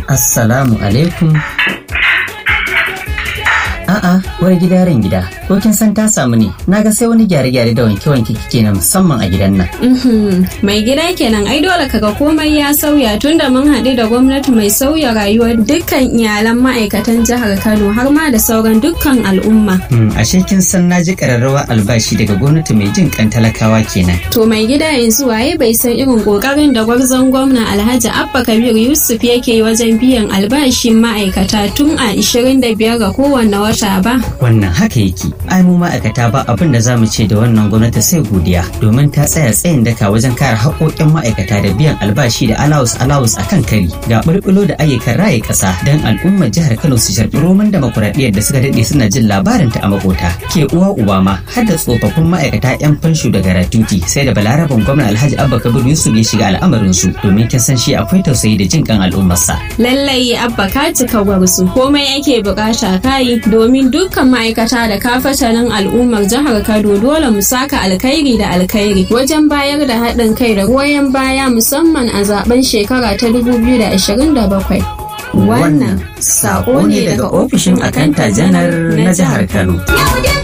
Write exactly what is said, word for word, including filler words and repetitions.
Assalamu alaikum. A'a, wani gida ran gida. Ko kin san ta samu ne? Naga sai wani gyare-gyare da wanke-wanke kike na musamman a gidan nan. Mhm. Mai gida kenan ai dole kaga komai ya sauya tunda mun haɗu da gwamnati mai sauya rayuwar dukkan iyalan ma'aikatan jihar Kano har ma da sauran dukkan al'umma. Hmm, ashe kin san naji ƙararrawa albashi daga gwamnati mai jin kan talakawa kenan. To mai gida yanzu waye bai san irin kokarin da gwarzon gwamna Alhaji Abba Kabir Yusuf yake wajen biyan albashin ma'aikata tun a ishirin da biyar ga kowanne wata ba. Wannan haka yake. Ai mu ma'aikata ba abin da zamu ce da wannan gwamnati sai godiya domin ta tsaya tsayin daka wajen kare haƙoƙin ma'aikata da biyan albashi da allowance allowance akan kari ga bulbulo da ayyukan raye ƙasa don al'ummar jihar Kano su sharbi roman demokuraɗiyyar da suka daɗe suna jin labarin ta a makota. Ke uwa uba ma har da tsofaffin ma'aikata 'yan fansho da gratuity sai da balaraban gwamna Alhaji Abba Kabir Yusuf ya shiga al'amarin su domin kin san shi akwai tausayi da jin kan al'ummarsa. Lallai Abba ka cika gwarsu komai ake bukata kai domin dukkan ma'aikata da kafatanin al'ummar jihar Kano dole mu saka alkhairi da alkhairi wajen bayar da haɗin kai da goyon baya musamman a zaben shekara ta dubu biyu da ashirin da bakwai. Wannan sako ne daga ofishin akanta janar na jihar Kano.